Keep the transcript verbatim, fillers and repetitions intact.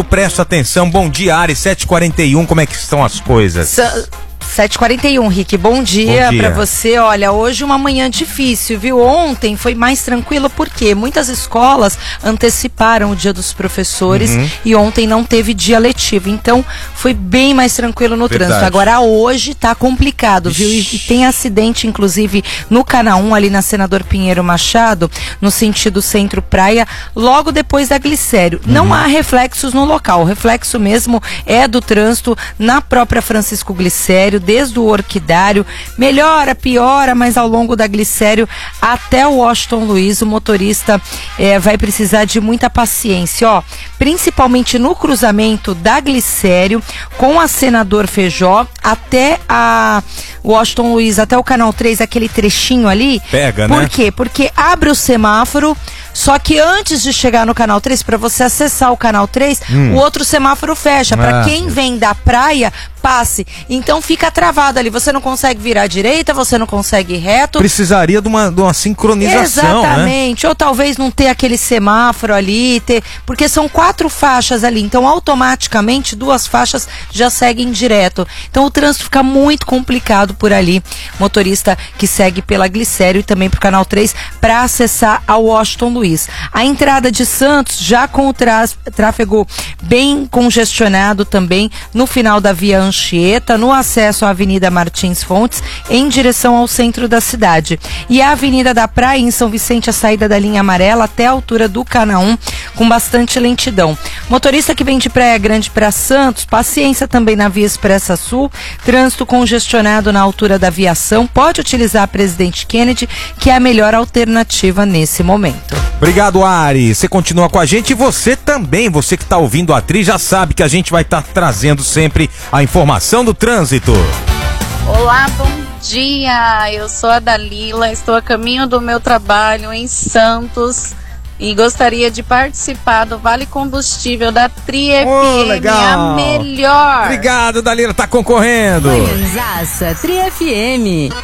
Presta atenção, bom dia, Ari, sete e quarenta e um, como é que estão as coisas? Sa- sete e quarenta e um, Rick, bom dia, Bom dia. pra você. Olha, hoje uma manhã difícil, viu? Ontem foi mais tranquilo porque muitas escolas anteciparam o dia dos professores Uhum. e ontem não teve dia letivo, então foi bem mais tranquilo no Verdade. trânsito. Agora hoje tá complicado, viu? E, e tem acidente, inclusive, no Canal um, ali na Senador Pinheiro Machado, no sentido centro-praia, logo depois da Glicério. Uhum. Não há reflexos no local, o reflexo mesmo é do trânsito na própria Francisco Glicério, desde o Orquidário, melhora, piora, mas ao longo da Glicério até o Washington Luiz, o motorista eh, vai precisar de muita paciência, ó, principalmente no cruzamento da Glicério com a Senador Feijó até a Washington Luiz, até o Canal três, aquele trechinho ali. Pega, Por né? quê? Porque abre o semáforo, só que antes de chegar no Canal três, para você acessar o Canal três, Hum. o outro semáforo fecha. Para Ah. quem vem da praia, passe. Então fica travado ali. Você não consegue virar à direita, você não consegue ir reto. Precisaria de uma, de uma sincronização, né? Exatamente. Ou talvez não ter aquele semáforo ali, ter, porque são quatro faixas ali. Então automaticamente duas faixas já seguem direto. Então o trânsito fica muito complicado por ali. Motorista que segue pela Glicério e também pro Canal três para acessar a Washington Luiz. A entrada de Santos já com o trá- tráfego bem congestionado também no final da Via Anchieta, no acesso à Avenida Martins Fontes, em direção ao centro da cidade. E a Avenida da Praia, em São Vicente, a saída da linha amarela até a altura do Canal um, com bastante lentidão. Motorista que vem de Praia Grande para Santos, paciência também na Via Expressa Sul, trânsito congestionado na altura da Viação, pode utilizar a Presidente Kennedy, que é a melhor alternativa nesse momento. Obrigado, Ari. Você continua com a gente e você também, você que está ouvindo a Tri, já sabe que a gente vai estar trazendo sempre a informação do trânsito. Olá, bom dia. Eu sou a Dalila, estou a caminho do meu trabalho em Santos e gostaria de participar do Vale Combustível da Tri F M, legal. a melhor. Obrigado, Dalila, tá concorrendo. Manhãzaça Tri F M.